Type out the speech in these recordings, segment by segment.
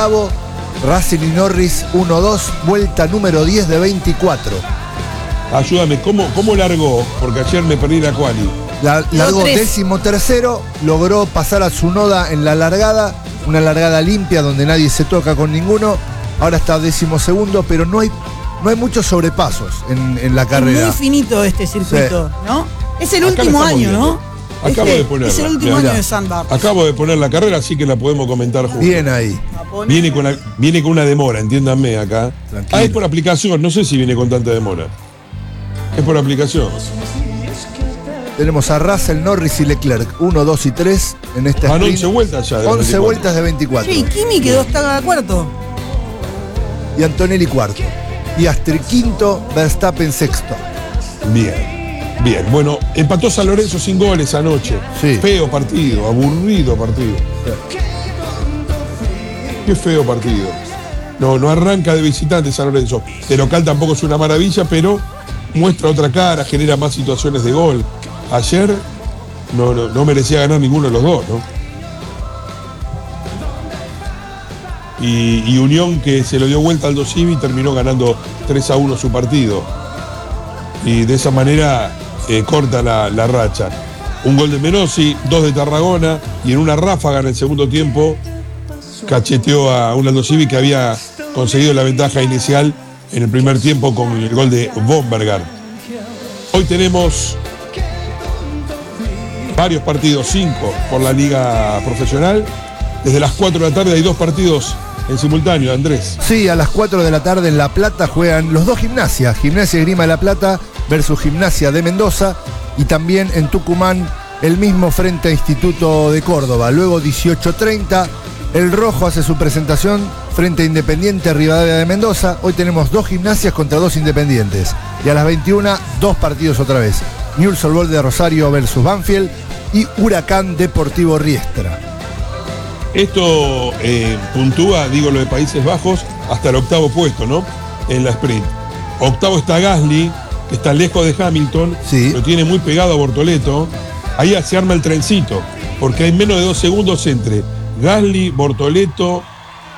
octavo, Russell y Norris 1-2, vuelta número 10 de 24. Ayúdame, ¿cómo largó? Porque ayer me perdí la quali. Largó 13º, logró pasar a Tsunoda en la largada, una largada limpia donde nadie se toca con ninguno. Ahora está 12º, pero no hay muchos sobrepasos en la carrera. Es muy finito este circuito, sí. ¿No? Es el último año, ¿no? Acabo de ponerla. Es el último año de Sandbar. Acabo de poner la carrera, así que la podemos comentar juntos. Bien ahí. Viene con una demora, entiéndanme acá. Tranquilo. Es por aplicación, no sé si viene con tanta demora. Es por aplicación. Tenemos a Russell, Norris y Leclerc, 1, 2 y 3 en esta sprint. 11 vueltas ya. 11 vueltas de 24. Sí, Kimi quedó hasta cuarto. Y Antonelli cuarto. Y Piastri quinto, Verstappen sexto. Bien. Bueno, empató San Lorenzo sin goles anoche. Sí. Feo partido, aburrido partido. Sí. Qué feo partido. No arranca de visitante San Lorenzo. De local tampoco es una maravilla, pero muestra otra cara, genera más situaciones de gol. Ayer no merecía ganar ninguno de los dos, ¿no? Y Unión, que se lo dio vuelta al Civi, terminó ganando 3-1 su partido. Y de esa manera corta la racha. Un gol de Menossi, 2 de Tarragona, y en una ráfaga en el segundo tiempo cacheteó a un Aldo Civi que había conseguido la ventaja inicial en el primer tiempo con el gol de Bombergar. Hoy tenemos varios partidos, 5 por la liga profesional. Desde las 4 de la tarde hay 2 partidos en simultáneo, Andrés. Sí, a las 4 de la tarde en La Plata juegan los dos Gimnasia. Gimnasia Esgrima de La Plata versus Gimnasia de Mendoza. Y también en Tucumán el mismo frente a Instituto de Córdoba. Luego 18:30 el Rojo hace su presentación frente a Independiente Rivadavia de Mendoza. Hoy tenemos 2 Gimnasias contra 2 Independientes. Y a las 21, 2 partidos otra vez. Newell's Old Boys de Rosario versus Banfield y Huracán Deportivo Riestra. Esto puntúa, digo, lo de Países Bajos hasta el 8º puesto, ¿no? En la sprint. 8º está Gasly, que está lejos de Hamilton, sí. Lo tiene muy pegado a Bortoleto. Ahí se arma el trencito, porque hay menos de 2 segundos entre Gasly, Bortoleto,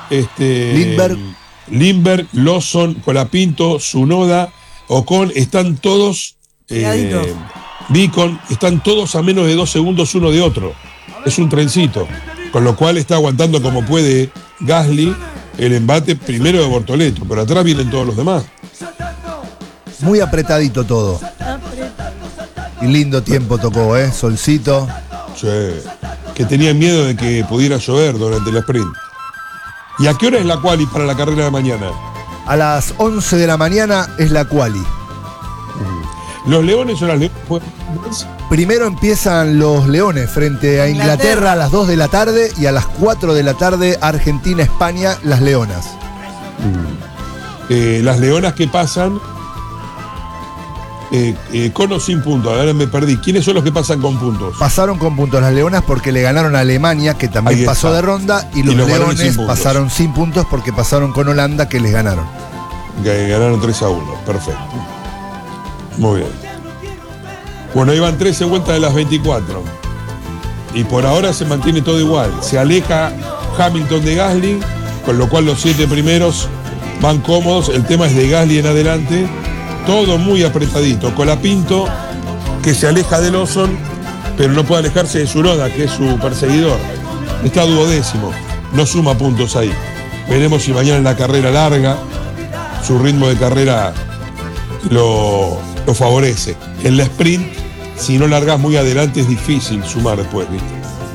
Lindbergh, Lawson, Colapinto, Tsunoda, Ocon, están todos, Beacon, están todos a menos de 2 segundos uno de otro. Es un trencito, con lo cual está aguantando como puede Gasly el embate primero de Bortoleto, pero atrás vienen todos los demás. Muy apretadito todo. Y lindo tiempo tocó, solcito. Sí, que tenían miedo de que pudiera llover durante la sprint. ¿Y a qué hora es la quali para la carrera de mañana? A las 11 de la mañana es la quali. ¿Los Leones o las Leones? Primero empiezan los Leones frente a Inglaterra a las 2 de la tarde y a las 4 de la tarde Argentina-España, las Leonas. Las Leonas que pasan con o sin puntos. Ahora me perdí. ¿Quiénes son los que pasan con puntos? Pasaron con puntos las Leonas porque le ganaron a Alemania, que también pasó de ronda, y los Leones pasaron sin puntos porque pasaron con Holanda, que les ganaron. Que ganaron 3-1. Perfecto. Muy bien. Bueno, ahí van 13 vueltas de las 24. Y por ahora se mantiene todo igual. Se aleja Hamilton de Gasly, con lo cual los 7 primeros van cómodos. El tema es de Gasly en adelante. Todo muy apretadito. Colapinto, que se aleja de Lawson, pero no puede alejarse de Tsunoda, que es su perseguidor. Está 12º. No suma puntos ahí. Veremos si mañana en la carrera larga su ritmo de carrera lo favorece. En la sprint, si no largas muy adelante, es difícil sumar después, ¿viste?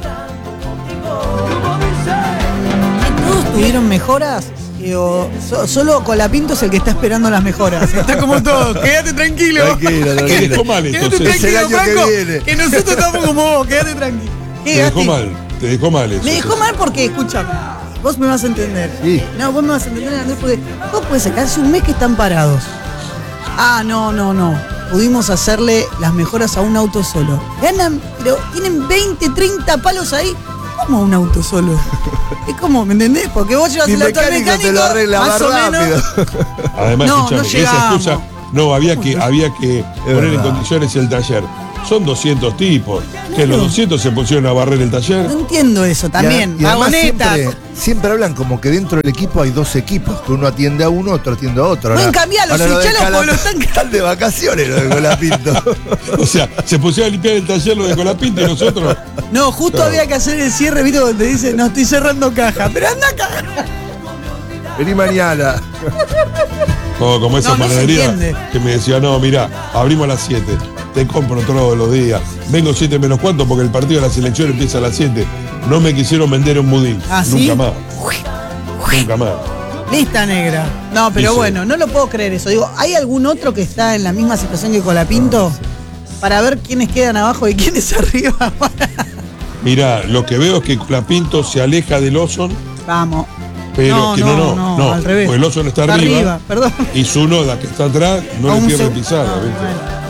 ¿Todos tuvieron mejoras? Solo Colapinto es el que está esperando las mejoras. Está como todo. Quédate tranquilo. Tranquilo. Te dejó mal, entonces. Es el año que viene. Que nosotros estamos como vos. Quédate tranquilo. Te dejó mal eso. Me dejó mal porque, escucha, vos me vas a entender. Sí. No, vos me vas a entender, Andrés, porque vos podés sacar hace un mes que están parados. No. Pudimos hacerle las mejoras a un auto solo. Ganan, pero tienen 20, 30 palos ahí. ¿Cómo un auto solo? Es como, ¿me entendés? Porque vos llevas el auto al mecánico, te lo arregla más rápido. Además, no escúchame, esa excusa, había que poner en condiciones el taller. son 200 tipos. Que los 200 se pusieron a barrer el taller. No entiendo eso también. Y además Vagoneta. siempre hablan como que dentro del equipo hay dos equipos, que uno atiende a uno, otro atiende a otro. Pueden cambiarlos, ahora lo de switchalos porque lo están de vacaciones los de Colapinto. O sea, se pusieron a limpiar el taller los de Colapinto y nosotros. No, justo Claro. había que hacer el cierre, ¿viste? Donde te dice, no estoy cerrando caja. Pero anda acá. Vení mañana. Como esa No, no se panadería entiende. que me decía, no, mirá, abrimos a las 7, te compro todos los días, vengo 7 menos cuarto porque el partido de la selección empieza a las 7. No me quisieron vender un budín. ¿Ah, sí? Nunca más. Nunca más. Lista negra. No, pero Dice. bueno, no lo puedo creer eso. Digo, ¿hay algún otro que está en la misma situación que Colapinto? Para ver quiénes quedan abajo y quiénes arriba. Mirá, lo que veo es que Colapinto se aleja del Lawson, Vamos. pero No, que no, al revés. Pues el Lawson está arriba Perdón. y su noda que está atrás no A le un pierde seg- pisada, Ah, ¿viste? bueno.